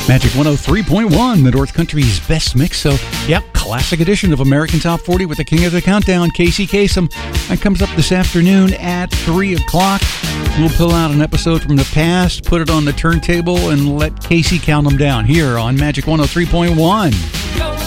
Magic 103.1, the North Country's best mix. So, yep, classic edition of American Top 40 with the king of the countdown, Casey Kasem. That comes up this afternoon at 3 o'clock. We'll pull out an episode from the past, put it on the turntable, and let Casey count them down here on Magic 103.1.